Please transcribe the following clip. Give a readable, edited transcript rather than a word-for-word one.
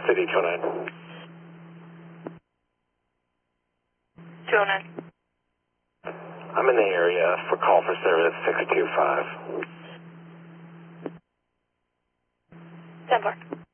City 209. 209. I'm in the area for call for service 625. 10-4.